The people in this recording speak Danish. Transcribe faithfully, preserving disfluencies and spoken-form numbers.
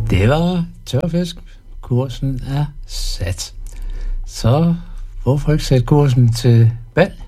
Det var tørfisk. Kursen er sat. Så hvorfor ikke sætte kursen til bal?